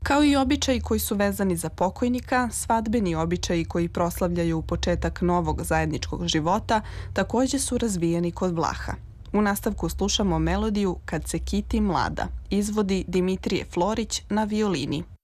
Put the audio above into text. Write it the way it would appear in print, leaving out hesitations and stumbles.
Kao i običaji koji su vezani za pokojnika, svadbeni običaji koji proslavljaju početak novog zajedničkog života također su razvijeni kod Vlaha. U nastavku slušamo melodiju Kad se kiti mlada, izvodi Dimitrije Florić na violini.